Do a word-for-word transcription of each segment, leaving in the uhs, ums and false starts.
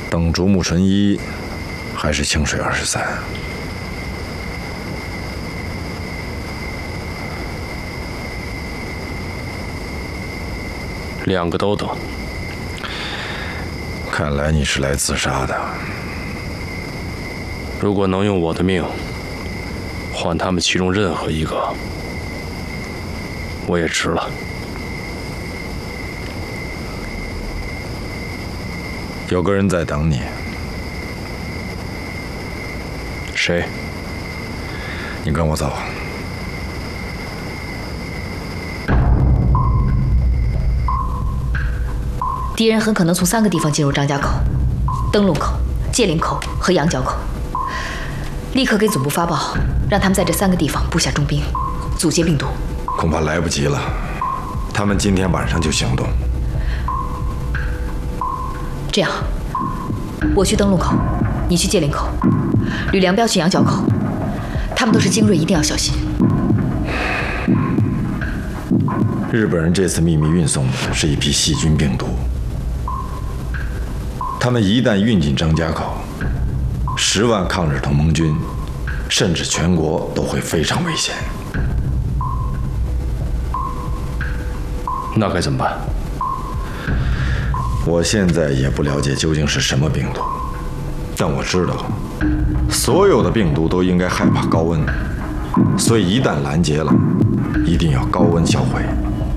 等竹木纯一，还是清水二十三？ 两个都等。 看来你是来自杀的。 如果能用我的命换他们其中任何一个，我也值了。 有个人在等你。 谁？ 你跟我走。 敌人很可能从三个地方进入张家口：灯笼口、界岭口和羊角口。立刻给总部发报，让他们在这三个地方布下重兵，阻截病毒。 恐怕来不及了，他们今天晚上就行动。 这样，我去灯笼口，你去界岭口，吕良彪去羊角口。他们都是精锐，一定要小心。 日本人这次秘密运送的是一批细菌病毒，他们一旦运进张家口，十万抗日同盟军，甚至全国都会非常危险。 那该怎么办？ 我现在也不了解究竟是什么病毒，但我知道，所有的病毒都应该害怕高温，所以一旦拦截了，一定要高温销毁。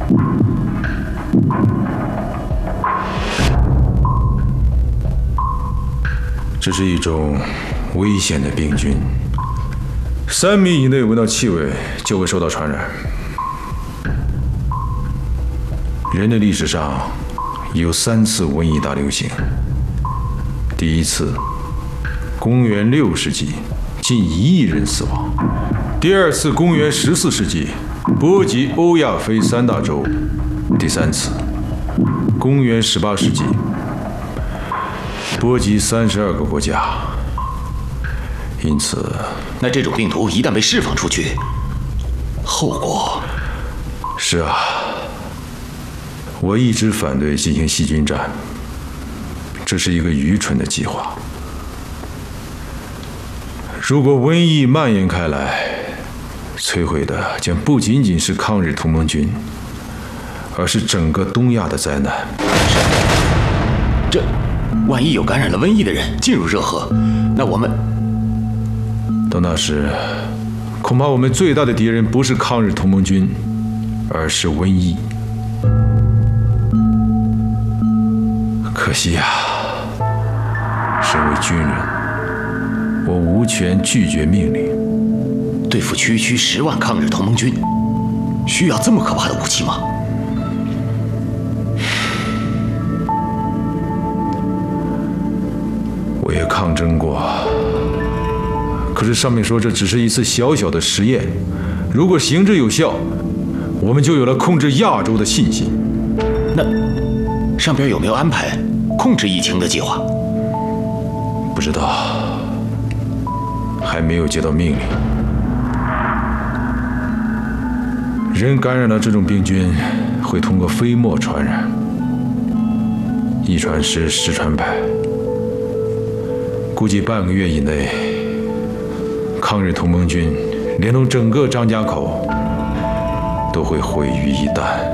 这是一种危险的病菌，三米以内闻到气味就会受到传染。人类历史上有三次瘟疫大流行。第一次，公元六世纪，近一亿人死亡；第二次，公元十四世纪，波及欧亚非三大洲；第三次，公元十八世纪，波及三十二个国家。因此， 那这种病毒一旦被释放出去，后果…… 是啊，我一直反对进行细菌战，这是一个愚蠢的计划。如果瘟疫蔓延开来，摧毁的将不仅仅是抗日同盟军，而是整个东亚的灾难。 这，万一有感染了瘟疫的人进入热河，那我们…… 到那时，恐怕我们最大的敌人不是抗日同盟军，而是瘟疫。可惜呀、啊，身为军人，我无权拒绝命令。 对付区区十万抗日同盟军，需要这么可怕的武器吗？ 我也抗争过，可是上面说这只是一次小小的实验，如果行之有效，我们就有了控制亚洲的信心。 那上边有没有安排控制疫情的计划？ 不知道，还没有接到命令。人感染了这种病菌，会通过飞沫传染，一传十，十传百。估计半个月以内，抗日同盟军连同整个张家口都会毁于一旦。